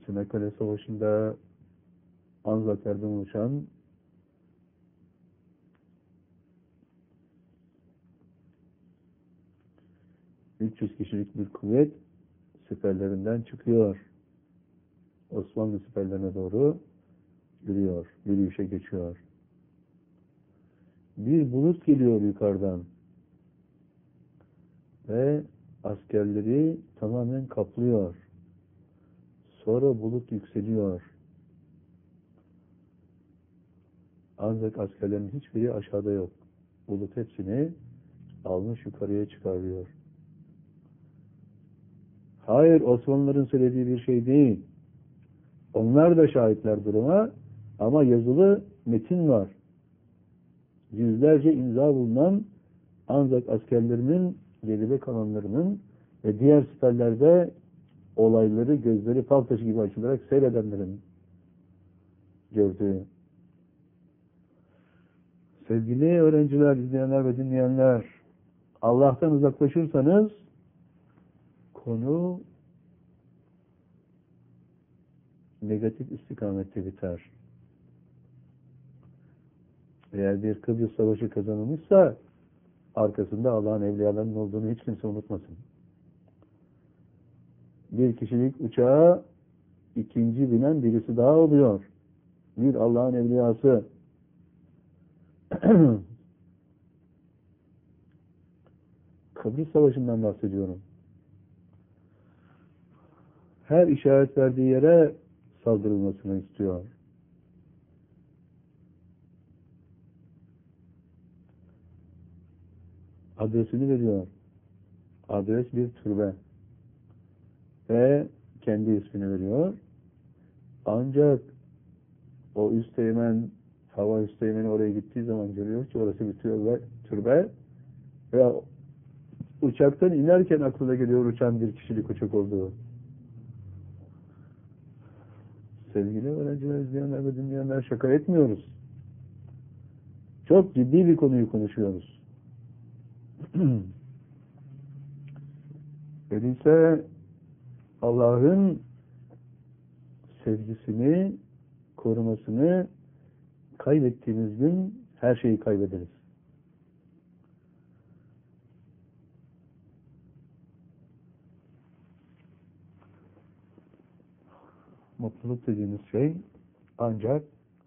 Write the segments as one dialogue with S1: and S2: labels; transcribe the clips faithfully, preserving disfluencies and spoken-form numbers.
S1: Çanakkale Savaşı'nda Anzaklar'dan oluşan üç yüz kişilik bir kuvvet siperlerinden çıkıyor. Osmanlı siperlerine doğru yürüyor, yürüyüşe geçiyor. Bir bulut geliyor yukarıdan ve askerleri tamamen kaplıyor. Sonra bulut yükseliyor. Ancak askerlerin hiçbiri aşağıda yok. Bulut hepsini almış yukarıya çıkarıyor. Hayır, Osmanlıların söylediği bir şey değil. Onlar da şahitler duruma ama yazılı metin var. Yüzlerce imza bulunan ancak askerlerinin geride kalanlarının ve diğer siperlerde olayları gözleri fal taşı gibi açılarak seyredenlerin gördüğü. Sevgili öğrenciler, izleyenler ve dinleyenler, Allah'tan uzaklaşırsanız konu negatif istikamette biter. Eğer bir Kıbrıs Savaşı kazanılmışsa arkasında Allah'ın evliyalarının olduğunu hiç kimse unutmasın. Bir kişilik uçağa ikinci binen birisi daha oluyor. Bir Allah'ın evliyası. Kıbrıs Savaşı'ndan bahsediyorum. Her işaret verdiği yere saldırılmasını istiyor. Adresini veriyor. Adres bir türbe. Ve kendi ismini veriyor. Ancak o üsteğmen, hava üsteğmeni oraya gittiği zaman görüyor ki orası bir türbe, türbe ve uçaktan inerken aklına geliyor uçan bir kişilik uçak olduğu. Sevgili öğrenciler, izleyenler ve dinleyenler, şaka etmiyoruz. Çok ciddi bir konuyu konuşuyoruz. Öyleyse Allah'ın sevgisini, korumasını kaybettiğimiz gün her şeyi kaybederiz. Mutluluk dediğimiz şey ancak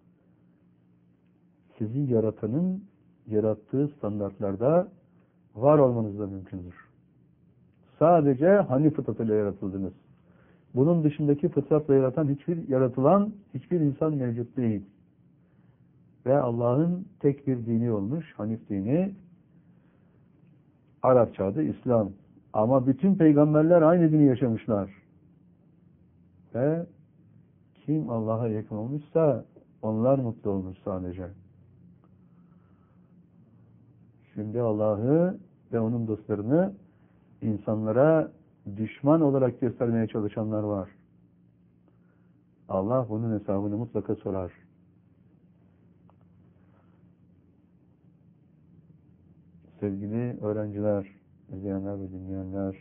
S1: sizi yaratanın yarattığı standartlarda var olmanızla mümkündür. Sadece hani fıtratıyla yaratıldınız. Bunun dışındaki fıtratla yaratan hiçbir yaratılan, hiçbir insan mevcut değil. Ve Allah'ın tek bir dini olmuş, Hanif dini, Arapça adı İslam. Ama bütün peygamberler aynı dini yaşamışlar. Ve kim Allah'a yakın olmuşsa onlar mutlu olmuş sadece. Şimdi Allah'ı ve onun dostlarını insanlara düşman olarak göstermeye çalışanlar var. Allah bunun hesabını mutlaka sorar. Sevgili öğrenciler, izleyenler ve dinleyenler,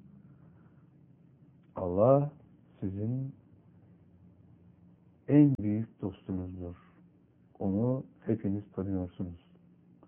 S1: Allah sizin en büyük dostunuzdur. Onu hepiniz tanıyorsunuz.